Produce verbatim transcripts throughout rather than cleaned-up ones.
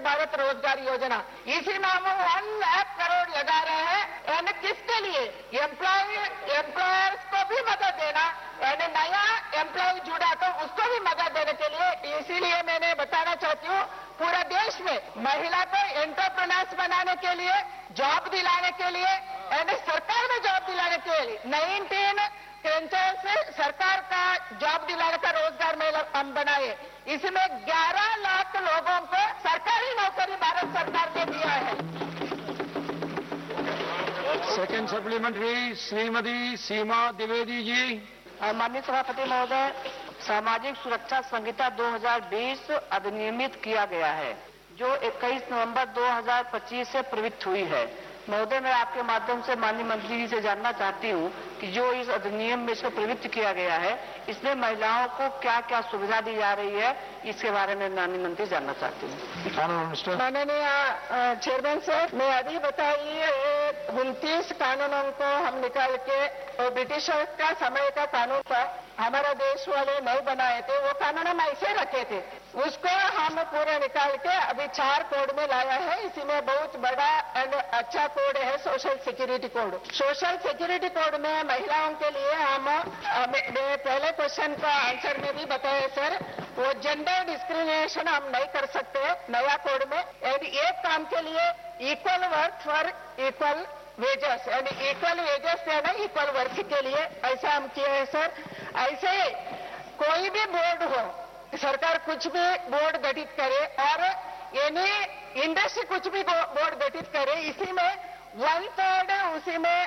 भारत रोजगार योजना, इसी में हम वन लाख करोड़ लगा रहे हैं। यानी किसके लिए? एम्प्लॉय एम्प्लॉयर्स को भी मदद देना, यानी नया एम्प्लॉय जुड़ा तो उसको भी मदद देने के लिए। इसीलिए मैंने बताना चाहती हूँ, पूरे देश में महिला को एंटरप्रेन्योर्स बनाने के लिए, जॉब दिलाने के लिए, यानी सरकार में जॉब दिलाने के लिए नाइनटीन क्रेंचर से सरकार का जॉब दिलाने का रोजगार में हम बनाए। इसमें ग्यारह लाख लोगों को सरकारी नौकरी भारत सरकार ने दिया है। सेकंड सप्लीमेंट्री श्रीमती सीमा द्विवेदी जी। माननीय सभापति महोदय, सामाजिक सुरक्षा संहिता दो हज़ार बीस अधिनियमित किया गया है, जो इक्कीस नवंबर दो हज़ार पच्चीस से प्रवृत्त हुई है। महोदय, मैं आपके माध्यम से माननीय मंत्री जी से जानना चाहती हूँ कि जो इस अधिनियम में इसको प्रवृत्त किया गया है, इसमें महिलाओं को क्या क्या सुविधा दी जा रही है, इसके बारे में माननीय मंत्री जानना चाहती हूँ। माननीय चेयरमैन सर, मैं अभी बताइए उनतीस कानूनों को हम निकाल के, तो ब्रिटिशर्स का समय का कानून था, हमारा देश वाले नहीं बनाए थे, वो कानून हम ऐसे रखे थे, उसको हम पूरे निकाल के अभी चार कोड में लाया है। इसी में बहुत बड़ा एंड अच्छा कोड है social security code. Social security code में महिलाओं के लिए हम, मैं पहले क्वेश्चन का आंसर में भी बताया सर, वो जेंडर डिस्क्रिमिनेशन हम नहीं कर सकते नया कोड में। एक काम के लिए equal work for equal wages, यानी इक्वल वेजेस है ना, इक्वल वर्क के लिए ऐसा हम किए हैं सर। ऐसे ही कोई भी बोर्ड हो, सरकार कुछ भी बोर्ड गठित करे और यानी इंडस्ट्री कुछ भी बोर्ड गठित करे, इसी में वन थर्ड उसी में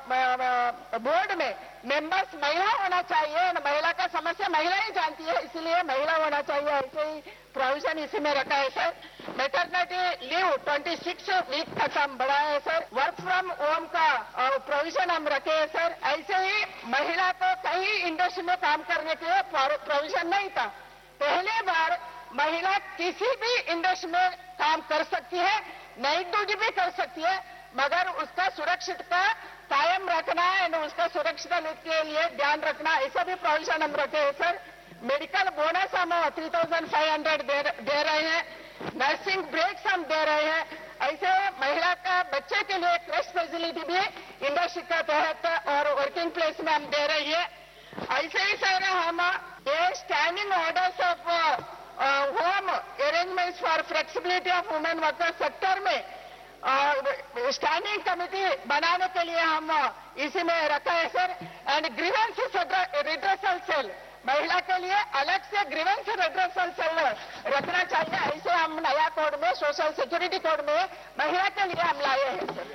बोर्ड में मेंबर्स महिला होना चाहिए। महिला का समस्या महिला ही जानती है, इसलिए महिला होना चाहिए। ऐसे ही प्रोविजन इसी में रखा है सर। मैटरनिटी लीव छब्बीस वीक तक हम बढ़ाया है सर। वर्क फ्रॉम होम का प्रोविजन हम रखे हैं सर। ऐसे ही महिला को कहीं इंडस्ट्री में काम करने के लिए प्रोविजन नहीं था। पहली बार महिला किसी भी इंडस्ट्री में काम कर सकती है, नाइट ड्यूटी भी कर सकती है, मगर उसका सुरक्षितता कायम रखना है, उसका सुरक्षित के लिए ध्यान रखना, ऐसा भी प्रोविजन हम रखे हैं सर। मेडिकल बोनस हम थ्री थाउजेंड फाइव हंड्रेड दे रहे हैं, नर्सिंग ब्रेक्स हम दे रहे हैं। ऐसे महिला का बच्चे के लिए क्रेश फैसिलिटी भी इंडस्ट्री के तहत और वर्किंग प्लेस में हम दे रही है। ऐसे ही सर हम ये standing orders of home arrangements for flexibility of women workers sector में स्टैंडिंग कमेटी बनाने के लिए हम इसी में रखा है sir. And grievance redressal cell, महिला के लिए अलग से ग्रीवेंस रिड्रेसल सेल रखना चाहिए। ऐसे हम नया कोड में, सोशल सिक्योरिटी कोड में महिला के लिए हम लाए हैं sir.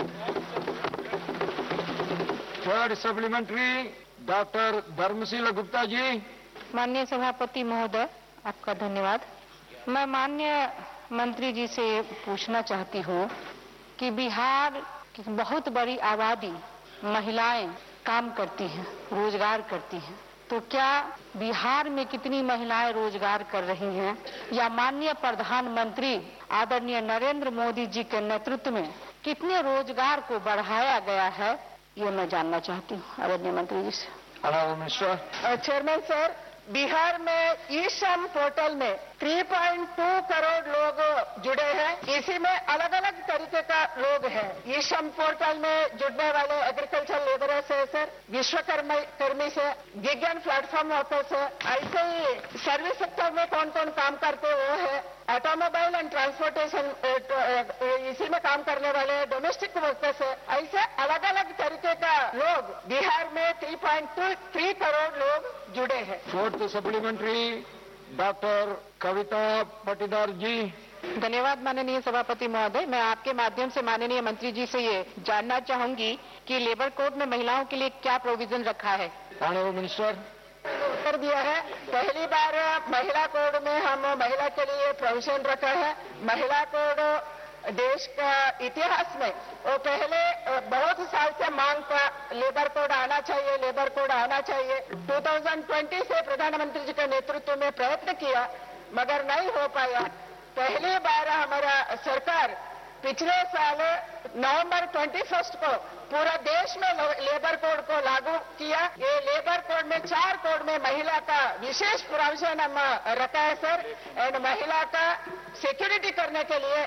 Third supplementary doctor Dharmshila Gupta ji. माननीय सभापति महोदय, आपका धन्यवाद। मैं माननीय मंत्री जी से पूछना चाहती हूँ कि बिहार की बहुत बड़ी आबादी महिलाएं काम करती हैं, रोजगार करती हैं, तो क्या बिहार में कितनी महिलाएं रोजगार कर रही हैं, या माननीय प्रधानमंत्री आदरणीय नरेंद्र मोदी जी के नेतृत्व में कितने रोजगार को बढ़ाया गया है, ये मैं जानना चाहती हूँ आदरणीय मंत्री जी से। चेयरमैन सर, बिहार में ई श्रम पोर्टल में तीन पॉइंट दो करोड़ लोग जुड़े हैं। इसी में अलग अलग तरीके का लोग हैं। ई श्रम पोर्टल में जुड़ने वाले एग्रीकल्चर लेबरर्स है सर, विश्वकर्मा कर्मी से, गिग एंड प्लेटफॉर्म वर्कर्स है। ऐसे ही सर्विस सेक्टर में कौन कौन काम करते वो है, ऑटोमोबाइल एंड ट्रांसपोर्टेशन इसी में काम करने वाले डोमेस्टिक वर्कर्स है। ऐसे अलग अलग तरीके का लोग बिहार में तीन पॉइंट तीन करोड़ लोग जुड़े हैं। फोर्थ सप्लीमेंट्री डॉक्टर कविता पाटीदार जी। धन्यवाद माननीय सभापति महोदय। मैं आपके माध्यम से माननीय मंत्री जी से ये जानना चाहूंगी कि लेबर कोड में महिलाओं के लिए क्या प्रोविजन रखा है। Honourable minister. कर दिया है। पहली बार महिला कोड में हम महिला के लिए प्रोविजन रखा है। महिला कोड देश का इतिहास में वो पहले बहुत साल से मांग का लेबर कोड आना चाहिए, लेबर कोड आना चाहिए। दो हज़ार बीस से प्रधानमंत्री जी के नेतृत्व में प्रयत्न किया, मगर नहीं हो पाया। पहली बार हमारा सरकार पिछले साल नवंबर इक्कीस को पूरा देश में लेबर कोड को लागू किया। ये लेबर कोड में चार कोड में महिला का विशेष प्रोविजन हम रखा है सर। एंड महिला का सिक्योरिटी करने के लिए